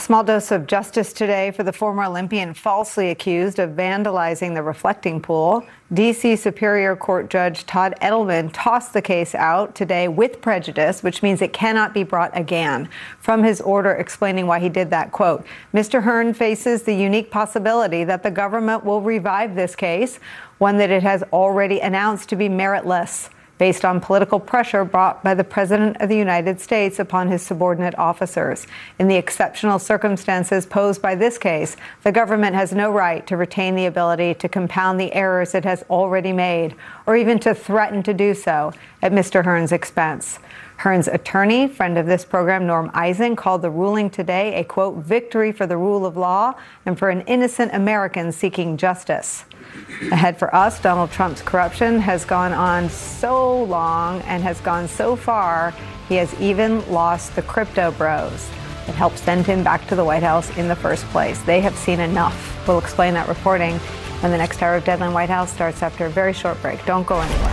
Small dose of justice today for the former Olympian falsely accused of vandalizing the reflecting pool. D.C. Superior Court Judge Todd Edelman tossed the case out today with prejudice, which means it cannot be brought again. From his order explaining why he did that, quote, Mr. Hearn faces the unique possibility that the government will revive this case, one that it has already announced to be meritless, based on political pressure brought by the President of the United States upon his subordinate officers. In the exceptional circumstances posed by this case, the government has no right to retain the ability to compound the errors it has already made, or even to threaten to do so at Mr. Hearn's expense. Hearn's attorney, friend of this program, Norm Eisen, called the ruling today a, quote, victory for the rule of law and for an innocent American seeking justice. Ahead for us, Donald Trump's corruption has gone on so long and has gone so far, he has even lost the crypto bros that helped send him back to the White House in the first place. They have seen enough. We'll explain that reporting when the next hour of Deadline White House starts after a very short break. Don't go anywhere.